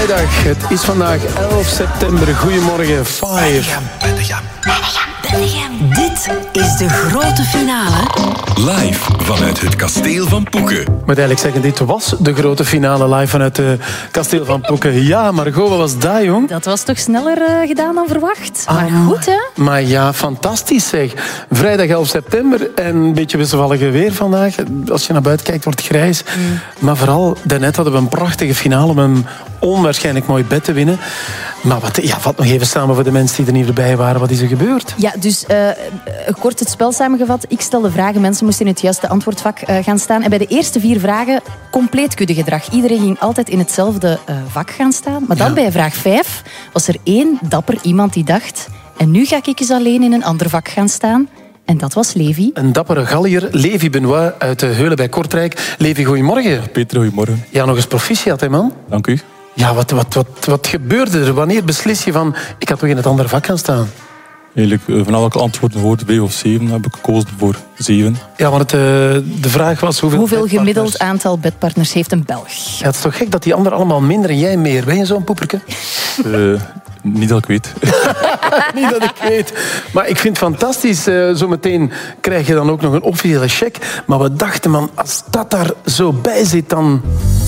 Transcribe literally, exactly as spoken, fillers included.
vrijdag. Het is vandaag elf september. Goedemorgen, Five. Dit is de grote finale. Live vanuit het kasteel van Poeken. Ik moet eigenlijk zeggen, dit was de grote finale live vanuit het kasteel van Poeken. Ja, Margot, wat was dat, jong? Dat was toch sneller uh, gedaan dan verwacht. Maar Ah, goed, hè? Maar ja, fantastisch zeg. Vrijdag elf september en een beetje wisselvallige weer vandaag. Als je naar buiten kijkt, wordt het grijs. Mm. Maar vooral, daarnet hadden we een prachtige finale om een onwaarschijnlijk mooi bed te winnen. Maar wat, ja, wat nog even samen voor de mensen die er niet bij waren. Wat is er gebeurd? Ja, dus uh, kort het spel samengevat. Ik stelde vragen, mensen moesten in het juiste antwoordvak uh, gaan staan. En bij de eerste vier vragen, compleet kuddegedrag. Iedereen ging altijd in hetzelfde uh, vak gaan staan. Maar dan ja. bij vraag vijf was er één dapper iemand die dacht... En nu ga ik eens alleen in een ander vak gaan staan. En dat was Levi. Een dappere Gallier, Levi Benoit uit de Heulen bij Kortrijk. Levi, goedemorgen. Peter, goedemorgen. Ja, nog eens proficiat, hè, man. Dank u. Ja, wat, wat, wat, wat gebeurde er? Wanneer beslis je van... Ik had toch in het andere vak gaan staan? Eigenlijk, van elke antwoorden hoort B of zeven, heb ik gekozen voor zeven. Ja, want het, uh, de vraag was... Hoeveel, hoeveel gemiddeld aantal bedpartners heeft een Belg? Ja, het is toch gek dat die ander allemaal minder en jij meer. Ben je zo'n poeperke? Uh, niet dat ik weet. Niet dat ik weet. Maar ik vind het fantastisch. Uh, zometeen krijg je dan ook nog een officiële cheque. Maar we dachten, man, als dat daar zo bij zit, dan...